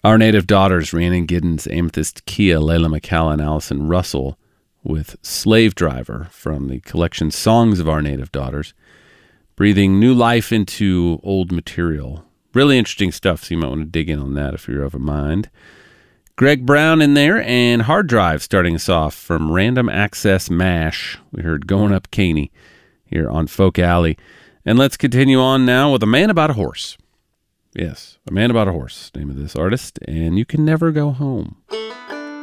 Our Native Daughters, Rhiannon Giddens, Amethyst Kia, Layla McCallan, Allison Russell with Slave Driver from the collection Songs of Our Native Daughters, breathing new life into old material. Really interesting stuff, so you might want to dig in on that if you're of a mind. Greg Brown in there, and Hard Drive starting us off from Random Access MASH. We heard Going Up Caney here on Folk Alley. And let's continue on now with A Man About a Horse. Yes, A Man About a Horse, name of this artist, and You Can Never Go Home.